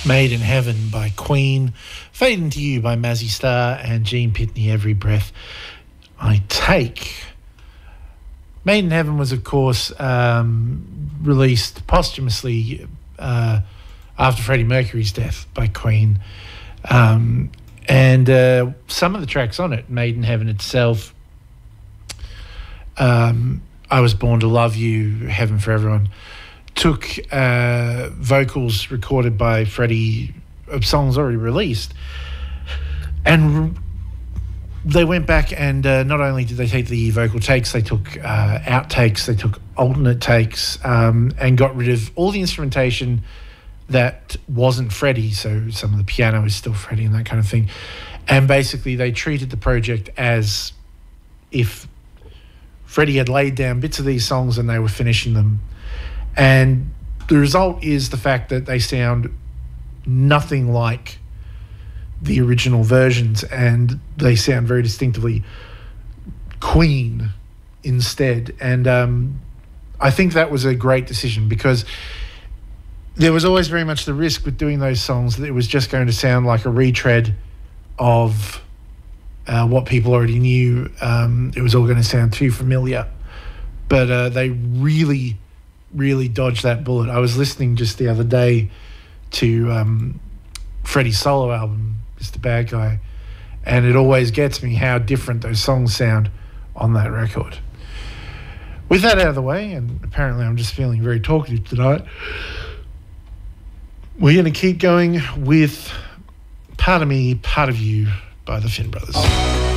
Made in Heaven by Queen, Fade Into You by Mazzy Star, and Gene Pitney, Every Breath I Take. Made in Heaven was, of course, released posthumously after Freddie Mercury's death by Queen. And some of the tracks on it, Made in Heaven itself, I Was Born to Love You, Heaven for Everyone, took vocals recorded by Freddie of songs already released, and they went back and not only did they take the vocal takes, they took outtakes, they took alternate takes, and got rid of all the instrumentation that wasn't Freddie, so some of the piano is still Freddie and that kind of thing. And basically they treated the project as if Freddie had laid down bits of these songs and they were finishing them. And the result is the fact that they sound nothing like the original versions, and they sound very distinctively Queen instead. And I think that was a great decision, because there was always very much the risk with doing those songs that it was just going to sound like a retread of what people already knew. It was all going to sound too familiar. But they really dodged that bullet. I was listening just the other day to Freddie's solo album, Mr. Bad Guy, and it always gets me how different those songs sound on that record. With that out of the way, and apparently I'm just feeling very talkative tonight, we're going to keep going with Part of Me, Part of You by the Finn Brothers.